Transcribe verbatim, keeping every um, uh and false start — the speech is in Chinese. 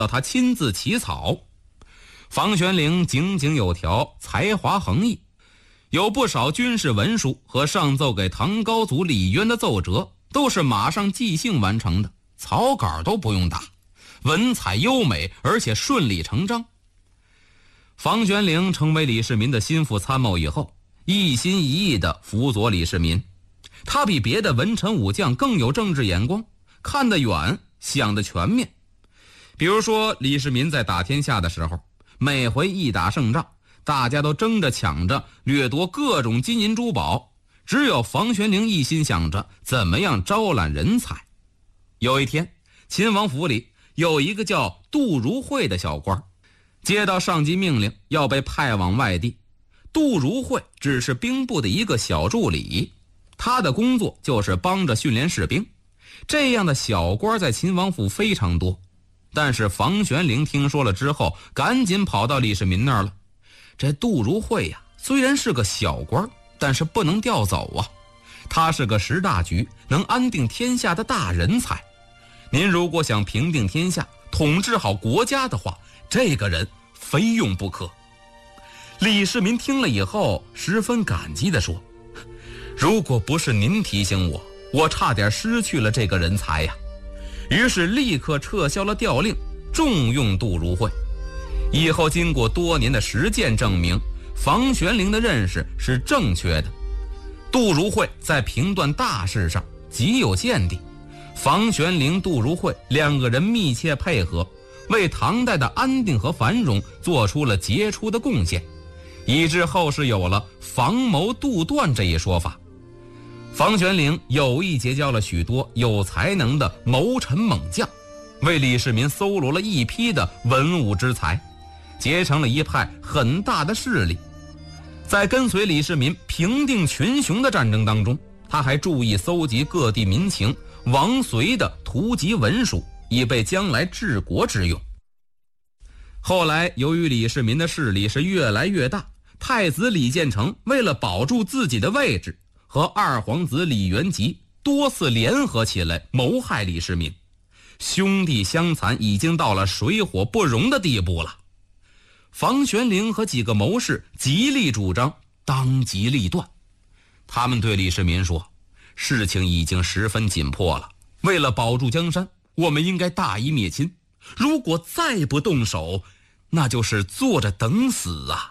到他亲自起草。房玄龄井井有条，才华横溢，有不少军事文书和上奏给唐高祖李渊的奏折都是马上即兴完成的，草稿都不用打，文采优美，而且顺理成章。房玄龄成为李世民的心腹参谋以后，一心一意地辅佐李世民。他比别的文臣武将更有政治眼光，看得远，想得全面。比如说李世民在打天下的时候，每回一打胜仗，大家都争着抢着掠夺各种金银珠宝，只有房玄龄一心想着怎么样招揽人才。有一天，秦王府里有一个叫杜如晦的小官，接到上级命令要被派往外地。杜如晦只是兵部的一个小助理，他的工作就是帮着训练士兵。这样的小官在秦王府非常多，但是房玄龄听说了之后，赶紧跑到李世民那儿了。这杜如晦呀，虽然是个小官，但是不能调走啊。他是个识大局、能安定天下的大人才。您如果想平定天下、统治好国家的话，这个人非用不可。李世民听了以后，十分感激地说：“如果不是您提醒我，我差点失去了这个人才呀。”于是立刻撤销了调令，重用杜如晦。以后经过多年的实践证明，房玄龄的认识是正确的。杜如晦在评断大事上极有见地，房玄龄、杜如晦两个人密切配合，为唐代的安定和繁荣做出了杰出的贡献，以致后世有了房谋杜断这一说法。房玄龄有意结交了许多有才能的谋臣猛将，为李世民搜罗了一批的文武之才，结成了一派很大的势力。在跟随李世民平定群雄的战争当中，他还注意搜集各地民情、王隋的图籍文书，以备将来治国之用。后来由于李世民的势力是越来越大，太子李建成为了保住自己的位置，和二皇子李元吉多次联合起来谋害李世民，兄弟相残已经到了水火不容的地步了。房玄龄和几个谋士极力主张当机立断，他们对李世民说，事情已经十分紧迫了，为了保住江山，我们应该大义灭亲，如果再不动手，那就是坐着等死啊。